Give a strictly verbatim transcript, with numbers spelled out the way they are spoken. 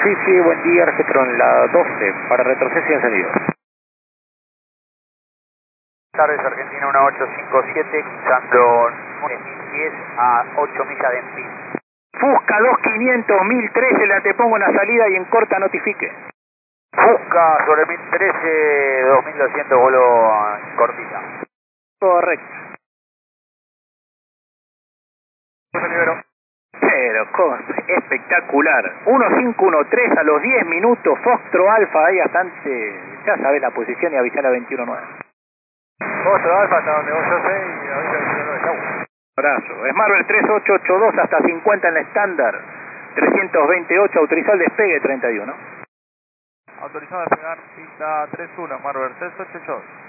Sí, sí, buen día, registro en la doce, para retroceso y encendido. Tardes, Argentina uno ocho cinco siete, cruzando nueve mil diez a ocho millas de Empil. Fusca dos quinientos, mil trece, la te pongo en la salida y en corta notifique. Fusca sobre mil trece, dos mil doscientos, vuelo en cortita. Correcto. Yo libero. Pero, cosa espectacular. uno cinco uno tres a los diez minutos, Foxtrot Alfa, ahí bastante, ya sabes la posición y avisar a veintiuno nueve. Foxtrot Alfa hasta donde vos yo sé y avisa veintiuno nueve, chau. Abrazo. Es Marvel tres ocho ocho dos hasta cincuenta en la estándar. trescientos veintiocho, autorizado el despegue treinta y uno. Autorizado a despegar pista tres uno, Marvel tres ocho ocho.